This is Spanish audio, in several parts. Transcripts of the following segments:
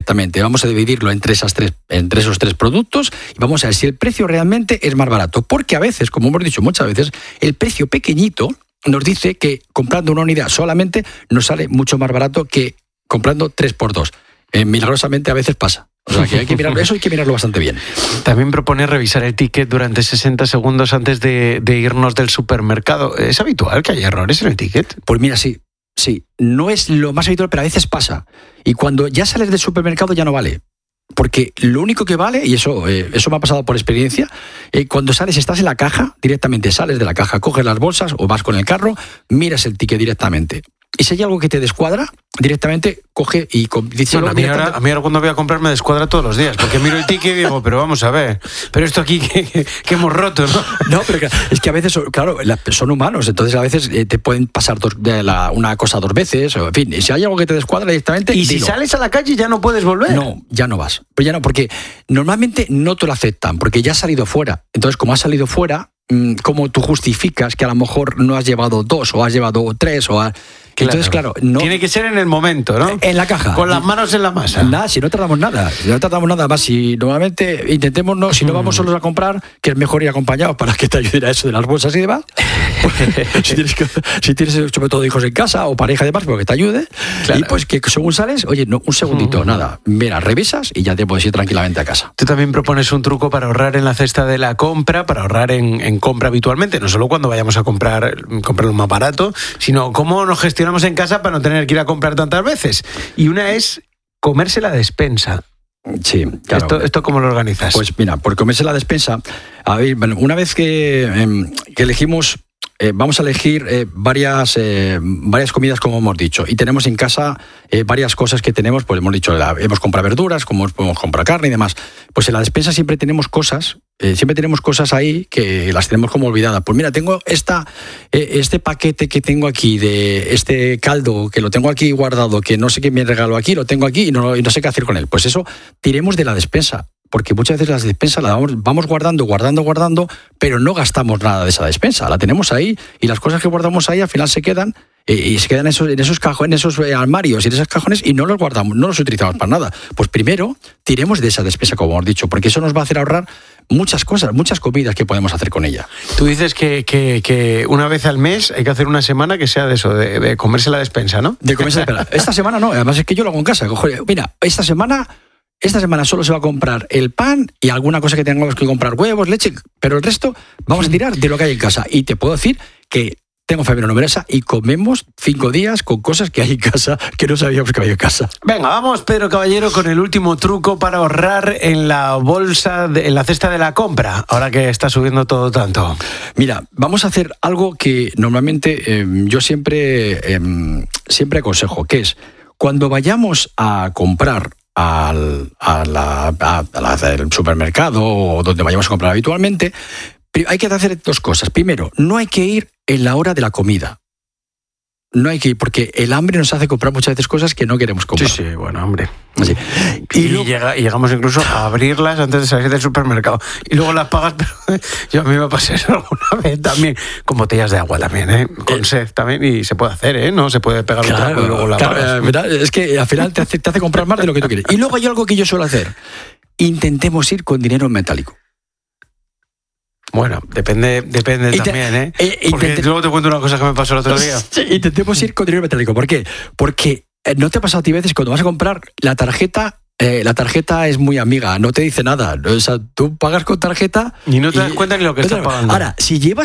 directamente. Vamos a dividirlo entre esos tres productos y vamos a ver si el precio realmente es más barato. Porque a veces, como hemos dicho muchas veces, el precio pequeñito nos dice que comprando una unidad solamente nos sale mucho más barato que comprando 3x2. Milagrosamente a veces pasa. O sea, que hay que mirarlo, eso hay que mirarlo bastante bien. También propone revisar el ticket durante 60 segundos antes de irnos del supermercado. ¿Es habitual que haya errores en el ticket? Pues mira, sí. No es lo más habitual, pero a veces pasa. Y cuando ya sales del supermercado ya no vale. Porque lo único que vale, y eso me ha pasado por experiencia, cuando sales, estás en la caja, directamente sales de la caja, coges las bolsas o vas con el carro, miras el ticket directamente. Y si hay algo que te descuadra, directamente coge y dice... Bueno, a mí ahora cuando voy a comprar me descuadra todos los días, porque miro el ticket y digo, pero vamos a ver, pero esto aquí que hemos roto, ¿no? No, pero es que a veces, claro, son humanos, entonces a veces te pueden pasar una cosa 2 veces, o en fin, si hay algo que te descuadra directamente... ¿Y si sales a la calle ya no puedes volver? No, ya no vas. Pero ya no, porque normalmente no te lo aceptan, porque ya has salido fuera. Entonces, como has salido fuera, ¿cómo tú justificas que a lo mejor no has llevado 2 o has llevado 3 o... Entonces, claro, no... Tiene que ser en el momento, ¿no? En la caja. Con las manos en la masa. Nada, si no tardamos nada. Más, si normalmente intentemos, si no vamos solos a comprar, que es mejor ir acompañados para que te ayuden a eso de las bolsas y demás. si tienes sobre todo hijos en casa o pareja y demás, porque te ayude. Claro. Y pues que según sales, oye, no, un segundito, nada. Mira, revisas y ya te puedes ir tranquilamente a casa. Tú también propones un truco para ahorrar en la cesta de la compra, para ahorrar en compra habitualmente, no solo cuando vayamos a comprar lo más barato, sino cómo nos gestionamos en casa para no tener que ir a comprar tantas veces. Y una es comerse la despensa. Sí, claro. ¿Esto cómo lo organizas? Pues mira, por comerse la despensa, a ver, bueno, una vez que elegimos, vamos a elegir varias comidas, como hemos dicho, y tenemos en casa varias cosas que tenemos, pues hemos dicho, hemos comprado verduras, como podemos comprar carne y demás. Pues en la despensa siempre tenemos cosas ahí que las tenemos como olvidadas. Pues mira, tengo este paquete que tengo aquí de este caldo, que lo tengo aquí guardado, que no sé qué me regaló aquí, lo tengo aquí y no sé qué hacer con él. Pues eso, tiremos de la despensa. Porque muchas veces las despensas las vamos guardando, pero no gastamos nada de esa despensa. La tenemos ahí y las cosas que guardamos ahí al final se quedan y se quedan en esos cajones, en esos armarios y en esos cajones y no los guardamos, no los utilizamos para nada. Pues primero tiremos de esa despensa, como hemos dicho, porque eso nos va a hacer ahorrar muchas cosas, muchas comidas que podemos hacer con ella. Tú dices que una vez al mes hay que hacer una semana que sea de eso, de comerse la despensa, ¿no? De comerse la despensa. Esta semana no, además es que yo lo hago en casa. Mira, esta semana solo se va a comprar el pan y alguna cosa que tengamos que comprar, huevos, leche, pero el resto vamos a tirar de lo que hay en casa. Y te puedo decir que tengo familia numerosa y comemos 5 días con cosas que hay en casa que no sabíamos que había en casa. Venga, vamos, Pedro Caballero, con el último truco para ahorrar en la bolsa, en la cesta de la compra, ahora que está subiendo todo tanto. Mira, vamos a hacer algo que normalmente yo siempre aconsejo, que es cuando vayamos a comprar al supermercado o donde vayamos a comprar habitualmente, hay que hacer 2 cosas. Primero, no hay que ir en la hora de la comida. No hay que ir, porque el hambre nos hace comprar muchas veces cosas que no queremos comprar. Sí, bueno, hambre. Sí. Y llegamos incluso a abrirlas antes de salir del supermercado. Y luego las pagas, pero a mí me pasa eso alguna vez también. Con botellas de agua también, con sed también. Y se puede hacer, no se puede pegar un trago y luego la pagas. ¿Verdad? Es que al final te hace comprar más de lo que tú quieres. Y luego hay algo que yo suelo hacer. Intentemos ir con dinero en metálico. Bueno, depende también, porque luego te cuento una cosa que me pasó el otro día. Sí, intentemos ir con dinero metálico. ¿Por qué? Porque no te ha pasado a ti veces cuando vas a comprar la tarjeta es muy amiga, no te dice nada. O sea, tú pagas con tarjeta y no te das cuenta ni lo que estás pagando. Ahora, si llevo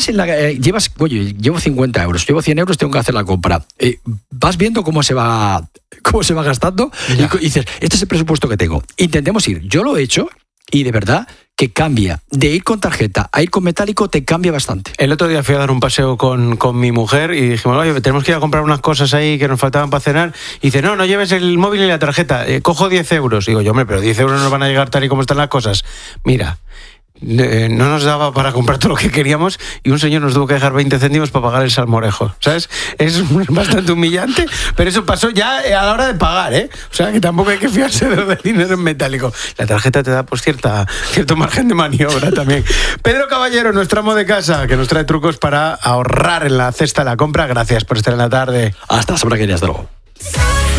50 euros, llevo 100 euros, tengo que hacer la compra. Vas viendo cómo se va gastando y dices, este es el presupuesto que tengo. Intentemos ir. Yo lo he hecho y de verdad que cambia. De ir con tarjeta a ir con metálico te cambia bastante. El otro día fui a dar un paseo con mi mujer y dijimos, oye, tenemos que ir a comprar unas cosas ahí que nos faltaban para cenar. Y dice, no lleves el móvil ni la tarjeta, cojo 10 euros. Digo yo, hombre, pero 10 euros nos van a llegar tal y como están las cosas. Mira, no nos daba para comprar todo lo que queríamos y un señor nos tuvo que dejar 20 céntimos para pagar el salmorejo, ¿sabes? Es bastante humillante, pero eso pasó ya a la hora de pagar, O sea, que tampoco hay que fiarse del dinero en metálico. La tarjeta te da pues cierto margen de maniobra también. Pedro Caballero, nuestro amo de casa, que nos trae trucos para ahorrar en la cesta de la compra. Gracias por estar en la tarde. Hasta la semana que viene, hasta luego.